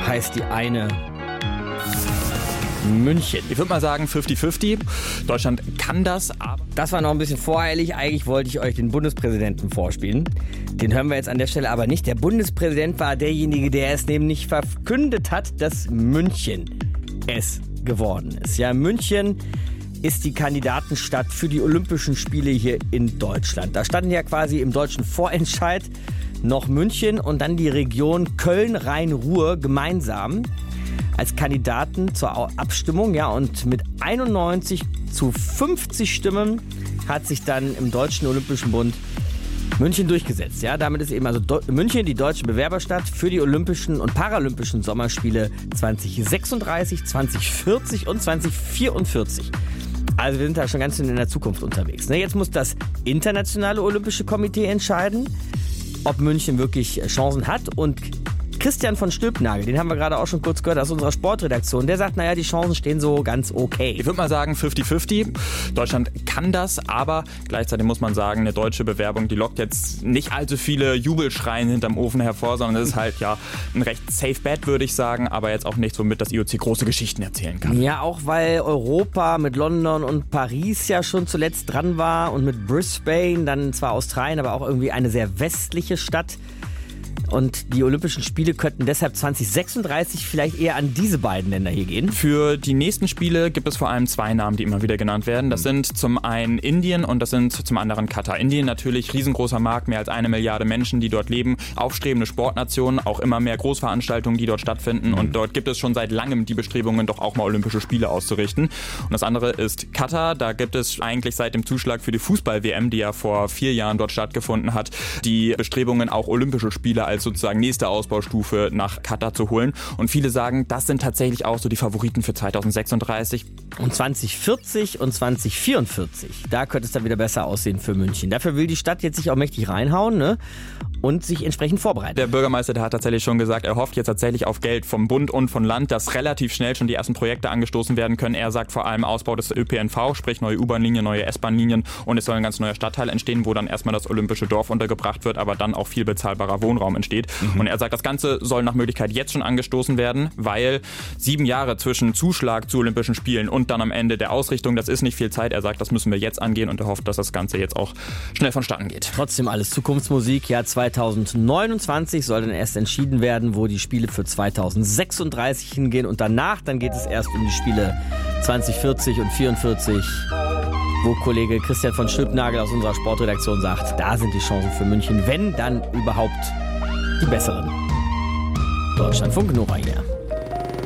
heißt die eine München. Ich würde mal sagen 50-50. Deutschland kann das, aber... Das war noch ein bisschen voreilig. Eigentlich wollte ich euch den Bundespräsidenten vorspielen. Den hören wir jetzt an der Stelle aber nicht. Der Bundespräsident war derjenige, der es nämlich verkündet hat, dass München es geworden ist. Ja, München ist die Kandidatenstadt für die Olympischen Spiele hier in Deutschland. Da standen ja quasi im deutschen Vorentscheid noch München und dann die Region Köln-Rhein-Ruhr gemeinsam als Kandidaten zur Abstimmung. Ja, und mit 91-50 Stimmen hat sich dann im Deutschen Olympischen Bund München durchgesetzt. Ja, damit ist eben also München die deutsche Bewerberstadt für die Olympischen und Paralympischen Sommerspiele 2036, 2040 und 2044. Also wir sind da schon ganz in der Zukunft unterwegs. Jetzt muss das Internationale Olympische Komitee entscheiden, ob München wirklich Chancen hat. Und Christian von Stülpnagel, den haben wir gerade auch schon kurz gehört aus unserer Sportredaktion, der sagt, naja, die Chancen stehen so ganz okay. Ich würde mal sagen 50-50. Deutschland kann das, aber gleichzeitig muss man sagen, eine deutsche Bewerbung, die lockt jetzt nicht allzu viele Jubelschreien hinterm Ofen hervor, sondern es ist halt ja ein recht safe bet, würde ich sagen, aber jetzt auch nichts, womit das IOC große Geschichten erzählen kann. Ja, auch weil Europa mit London und Paris ja schon zuletzt dran war und mit Brisbane, dann zwar Australien, aber auch irgendwie eine sehr westliche Stadt. Und die Olympischen Spiele könnten deshalb 2036 vielleicht eher an diese beiden Länder hier gehen. Für die nächsten Spiele gibt es vor allem zwei Namen, die immer wieder genannt werden. Das sind zum einen Indien und das sind zum anderen Katar. Indien natürlich riesengroßer Markt, mehr als 1 Milliarde Menschen, die dort leben, aufstrebende Sportnationen, auch immer mehr Großveranstaltungen, die dort stattfinden. Und dort gibt es schon seit langem die Bestrebungen, doch auch mal Olympische Spiele auszurichten. Und das andere ist Katar. Da gibt es eigentlich seit dem Zuschlag für die Fußball-WM, die ja vor 4 Jahren dort stattgefunden hat, die Bestrebungen, auch Olympische Spiele als sozusagen nächste Ausbaustufe nach Katar zu holen. Und viele sagen, das sind tatsächlich auch so die Favoriten für 2036. Und 2040 und 2044, da könnte es dann wieder besser aussehen für München. Dafür will die Stadt jetzt sich auch mächtig reinhauen, ne? Und sich entsprechend vorbereiten. Der Bürgermeister, der hat tatsächlich schon gesagt, er hofft jetzt tatsächlich auf Geld vom Bund und von Land, dass relativ schnell schon die ersten Projekte angestoßen werden können. Er sagt vor allem Ausbau des ÖPNV, sprich neue U-Bahn-Linien, neue S-Bahn-Linien, und es soll ein ganz neuer Stadtteil entstehen, wo dann erstmal das Olympische Dorf untergebracht wird, aber dann auch viel bezahlbarer Wohnraum entsteht. Und er sagt, das Ganze soll nach Möglichkeit jetzt schon angestoßen werden, weil 7 Jahre zwischen Zuschlag zu Olympischen Spielen und dann am Ende der Ausrichtung, das ist nicht viel Zeit. Er sagt, das müssen wir jetzt angehen, und er hofft, dass das Ganze jetzt auch schnell vonstatten geht. Trotzdem alles Zukunftsmusik. Ja, 2029 soll dann erst entschieden werden, wo die Spiele für 2036 hingehen, und danach dann geht es erst um die Spiele 2040 und 44, wo Kollege Christian von Stülpnagel aus unserer Sportredaktion sagt, da sind die Chancen für München, wenn dann überhaupt die besseren. Deutschlandfunk Nova hier.